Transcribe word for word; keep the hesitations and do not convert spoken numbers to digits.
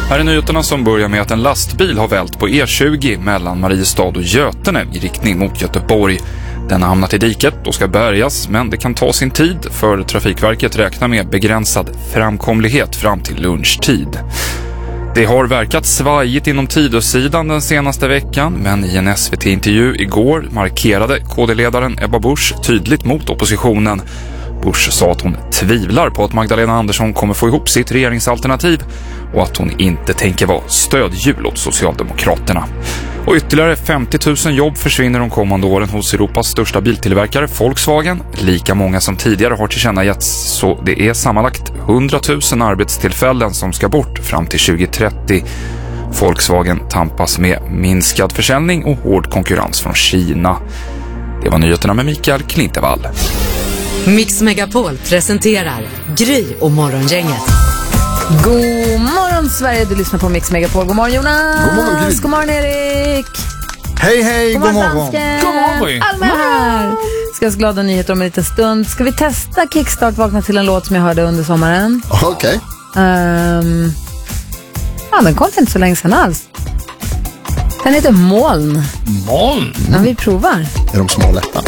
Här är nyheterna som börjar med att en lastbil har vält på E tjugo mellan Mariestad och Götene i riktning mot Göteborg. Den har hamnat i diket och ska bärgas, men det kan ta sin tid för Trafikverket räknar med begränsad framkomlighet fram till lunchtid. Det har verkat svajigt inom Tidösidan den senaste veckan, men i en S V T-intervju igår markerade K D-ledaren Ebba Busch tydligt mot oppositionen. Busch sa att hon tvivlar på att Magdalena Andersson kommer få ihop sitt regeringsalternativ och att hon inte tänker vara stödhjul åt Socialdemokraterna. Och ytterligare femtio tusen jobb försvinner de kommande åren hos Europas största biltillverkare Volkswagen. Lika många som tidigare har tillkännagetts, så det är sammanlagt hundra tusen arbetstillfällen som ska bort fram till tjugo trettio. Volkswagen tampas med minskad försäljning och hård konkurrens från Kina. Det var nyheterna med Mikael Klintevall. Mix Megapol presenterar Gry och Morgongänget. God morgon Sverige, du lyssnar på Mix Megapol. God morgon Jonas. God morgon Gry. God morgon Erik. Hej hej, god, god morgon. Dansken. God morgon. Alma här. Ska jag glada nyheter om en liten stund. Ska vi testa Kickstart vakna till en låt som jag hörde under sommaren? Okej. Okay. Um, ja, den kom inte så länge sedan alls. Den heter Moln. Moln? Ja, vi provar. Är de små lätta?